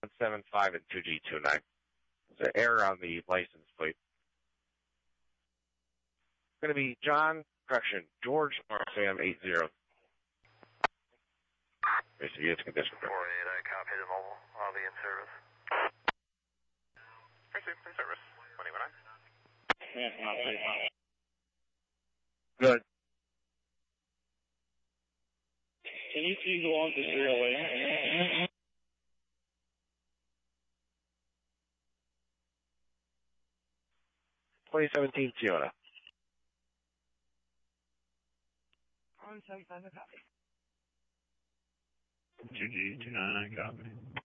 175 and 2G29. There's an error on the license plate. It's going to be George Mark Sam 80. Basically, it's condition. 48, I copy the mobile. I'll be in service. In service. 21. Good. Can you please go on to serial A? 2017 Toyota. 175, copy. 2G29, I copy.